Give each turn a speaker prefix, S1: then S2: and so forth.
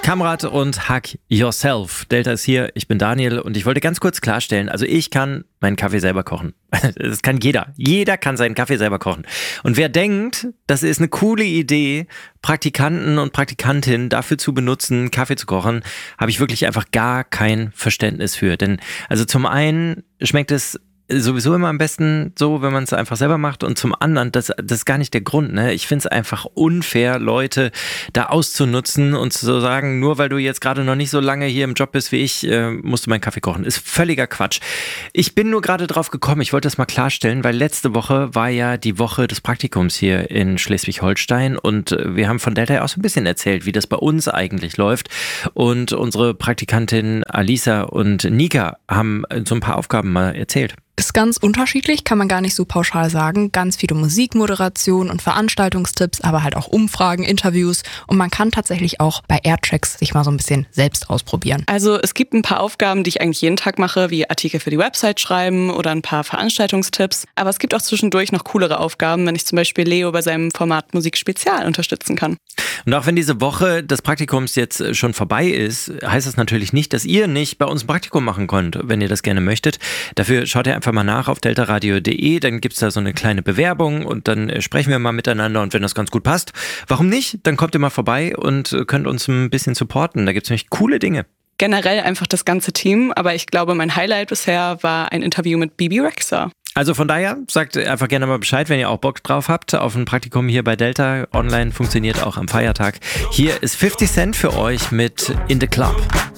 S1: Kamrat und Hack Yourself. Delta ist hier, ich bin Daniel und ich wollte ganz kurz klarstellen, also ich kann meinen Kaffee selber kochen. Das kann jeder. Jeder kann seinen Kaffee selber kochen. Und wer denkt, das ist eine coole Idee, Praktikanten und Praktikantinnen dafür zu benutzen, Kaffee zu kochen, habe ich wirklich einfach gar kein Verständnis für. Denn also zum einen schmeckt es sowieso immer am besten so, wenn man es einfach selber macht, und zum anderen, das ist gar nicht der Grund, ne? Ich finde es einfach unfair, Leute da auszunutzen und zu sagen, nur weil du jetzt gerade noch nicht so lange hier im Job bist wie ich, musst du meinen Kaffee kochen. Ist völliger Quatsch. Ich bin nur gerade drauf gekommen, ich wollte das mal klarstellen, weil letzte Woche war ja die Woche des Praktikums hier in Schleswig-Holstein und wir haben von Delta ja auch so ein bisschen erzählt, wie das bei uns eigentlich läuft, und unsere Praktikantin Alisa und Nika haben so ein paar Aufgaben mal erzählt.
S2: Ist ganz unterschiedlich, kann man gar nicht so pauschal sagen. Ganz viele Musikmoderation und Veranstaltungstipps, aber halt auch Umfragen, Interviews, und man kann tatsächlich auch bei Airtracks sich mal so ein bisschen selbst ausprobieren.
S3: Also es gibt ein paar Aufgaben, die ich eigentlich jeden Tag mache, wie Artikel für die Website schreiben oder ein paar Veranstaltungstipps. Aber es gibt auch zwischendurch noch coolere Aufgaben, wenn ich zum Beispiel Leo bei seinem Format Musik Spezial unterstützen kann.
S1: Und auch wenn diese Woche des Praktikums jetzt schon vorbei ist, heißt das natürlich nicht, dass ihr nicht bei uns ein Praktikum machen könnt, wenn ihr das gerne möchtet. Dafür schaut ihr einfach mal nach auf deltaradio.de, dann gibt es da so eine kleine Bewerbung und dann sprechen wir mal miteinander, und wenn das ganz gut passt, warum nicht? Dann kommt ihr mal vorbei und könnt uns ein bisschen supporten. Da gibt es nämlich coole Dinge.
S3: Generell einfach das ganze Team, aber ich glaube, mein Highlight bisher war ein Interview mit Bebe Rexha.
S1: Also von daher, sagt einfach gerne mal Bescheid, wenn ihr auch Bock drauf habt auf ein Praktikum hier bei Delta. Online funktioniert auch am Feiertag. Hier ist 50 Cent für euch mit In the Club.